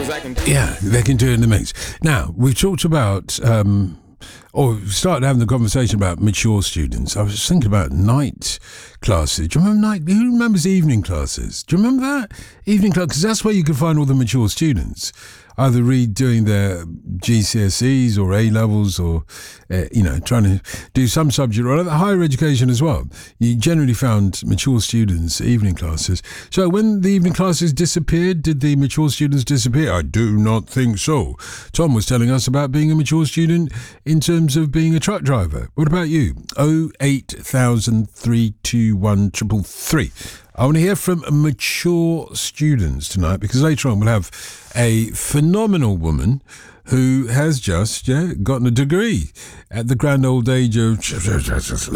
Yeah, they can do it in the mix. Now, we've talked about, or we started having the conversation about mature students. I was thinking about night classes. Do you remember night? Who remembers evening classes? Do you remember that? Evening class, because that's where you can find all the mature students, either doing their GCSEs or A-levels or, trying to do some subject or other, higher education as well. You generally found mature students, evening classes. So when the evening classes disappeared, did the mature students disappear? I do not think so. Tom was telling us about being a mature student in terms of being a truck driver. What about you? 08000 321 333. I want to hear from mature students tonight, because later on we'll have a phenomenal woman who has just gotten a degree at the grand old age of